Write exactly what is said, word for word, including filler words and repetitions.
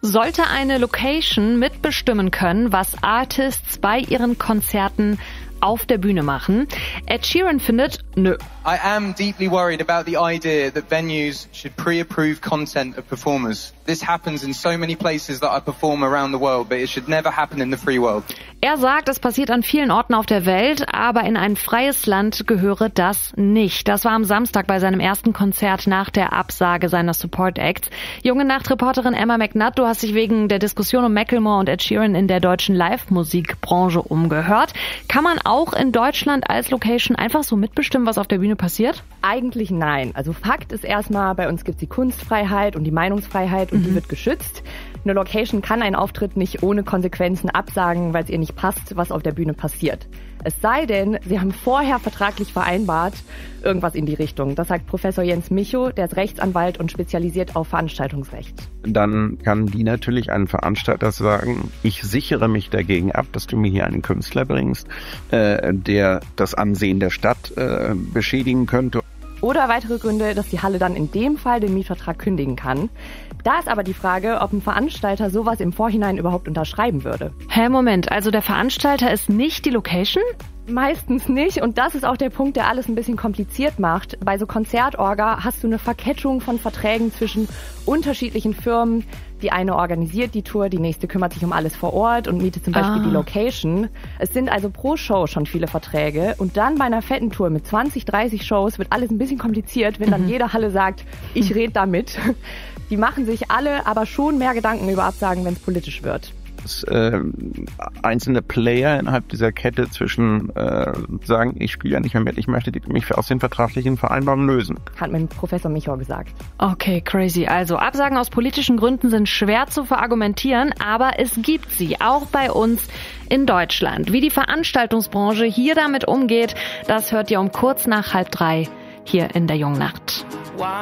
Sollte eine Location mitbestimmen können, was Artists bei ihren Konzerten auf der Bühne machen? Ed Sheeran findet, nö. I am deeply worried about the idea that venues should pre-approve content of performers. This happens in so many places that I perform around the world, but it should never happen in the free world. Er sagt, es passiert an vielen Orten auf der Welt, aber in ein freies Land gehöre das nicht. Das war am Samstag bei seinem ersten Konzert nach der Absage seiner Support Acts. Junge Nacht-Reporterin Emma McNutt, du hast dich wegen der Diskussion um Macklemore und Ed Sheeran in der deutschen Live-Musikbranche umgehört. Kann man auch in Deutschland als Location einfach so mitbestimmen, was auf der Bühne passiert? Eigentlich nein. Also Fakt ist erstmal, bei uns gibt es die Kunstfreiheit und die Meinungsfreiheit und mhm. die wird geschützt. Eine Location kann einen Auftritt nicht ohne Konsequenzen absagen, weil es ihr nicht passt, was auf der Bühne passiert. Es sei denn, sie haben vorher vertraglich vereinbart, irgendwas in die Richtung. Das sagt Professor Jens Michow, der ist Rechtsanwalt und spezialisiert auf Veranstaltungsrecht. Dann kann die natürlich einen Veranstalter sagen, ich sichere mich dagegen ab, dass du mir hier einen Künstler bringst, äh, der das Ansehen der Stadt äh, beschädigen könnte. Oder weitere Gründe, dass die Halle dann in dem Fall den Mietvertrag kündigen kann. Da ist aber die Frage, ob ein Veranstalter sowas im Vorhinein überhaupt unterschreiben würde. Hä, Moment, also der Veranstalter ist nicht die Location? Meistens nicht und das ist auch der Punkt, der alles ein bisschen kompliziert macht. Bei so Konzertorga hast du eine Verkettung von Verträgen zwischen unterschiedlichen Firmen. Die eine organisiert die Tour, die nächste kümmert sich um alles vor Ort und mietet zum Beispiel ah. die Location. Es sind also pro Show schon viele Verträge und dann bei einer fetten Tour mit zwanzig, dreißig Shows wird alles ein bisschen kompliziert, wenn dann mhm. jede Halle sagt, ich rede damit. Die machen sich alle aber schon mehr Gedanken über Absagen, wenn es politisch wird. Dass äh, einzelne Player innerhalb dieser Kette zwischen äh, sagen, ich spiele ja nicht mehr mit, ich möchte mich aus den vertraglichen Vereinbarungen lösen. Hat mir Professor Michow gesagt. Okay, crazy. Also Absagen aus politischen Gründen sind schwer zu verargumentieren, aber es gibt sie, auch bei uns in Deutschland. Wie die Veranstaltungsbranche hier damit umgeht, das hört ihr um kurz nach halb drei hier in der Jungen Nacht.